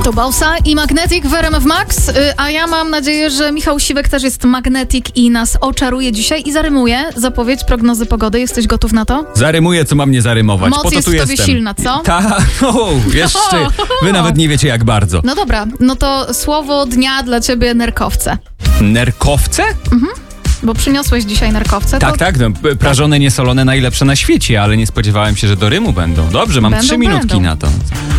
Tubausa i Magnetic w RMF Max, a ja mam nadzieję, że Michał Siwek też jest Magnetic i nas oczaruje dzisiaj i zarymuje zapowiedź prognozy pogody. Jesteś gotów na to? Zarymuję, co mam nie zarymować. Moc Po to jest tu w tobie jestem. silna, co? Tak, jeszcze. Wy nawet nie wiecie jak bardzo. No dobra, no to słowo dnia dla ciebie nerkowce. Nerkowce? Bo przyniosłeś dzisiaj nerkowce. Tak, tak, no, prażone, niesolone, najlepsze na świecie, ale nie spodziewałem się, że do Rymu będą. Dobrze, mam 3 minutki na to.